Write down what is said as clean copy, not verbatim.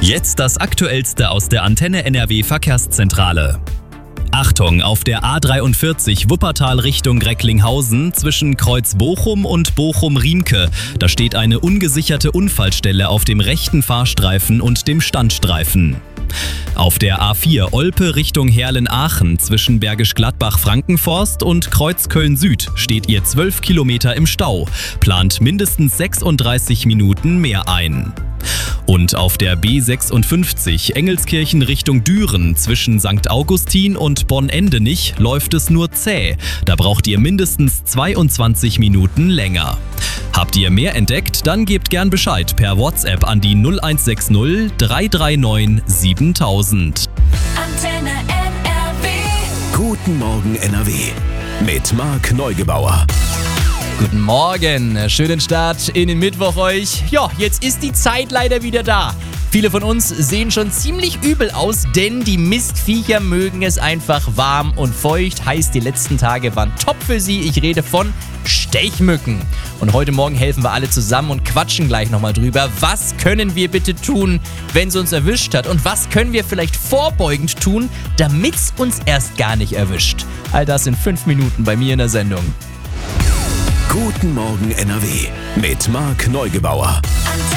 Jetzt das Aktuellste aus der Antenne NRW Verkehrszentrale. Achtung, auf der A43 Wuppertal Richtung Recklinghausen zwischen Kreuz Bochum und Bochum-Riemke. Da steht eine ungesicherte Unfallstelle auf dem rechten Fahrstreifen und dem Standstreifen. Auf der A4 Olpe Richtung Herlen-Aachen zwischen Bergisch Gladbach-Frankenforst und Kreuz Köln-Süd steht ihr 12 Kilometer im Stau. Plant mindestens 36 Minuten mehr ein. Und auf der B56 Engelskirchen Richtung Düren zwischen St. Augustin und Bonn-Endenich läuft es nur zäh. Da braucht ihr mindestens 22 Minuten länger. Habt ihr mehr entdeckt? Dann gebt gern Bescheid per WhatsApp an die 0160 339 7000. Antenne NRW. Guten Morgen NRW mit Marc Neugebauer. Guten Morgen, schönen Start in den Mittwoch euch. Ja, jetzt ist die Zeit leider wieder da. Viele von uns sehen schon ziemlich übel aus, denn die Mistviecher mögen es einfach warm und feucht. Heißt, die letzten Tage waren top für sie. Ich rede von Stechmücken. Und heute Morgen helfen wir alle zusammen und quatschen gleich nochmal drüber. Was können wir bitte tun, wenn es uns erwischt hat? Und was können wir vielleicht vorbeugend tun, damit es uns erst gar nicht erwischt? All das in 5 Minuten bei mir in der Sendung. Guten Morgen NRW mit Marc Neugebauer.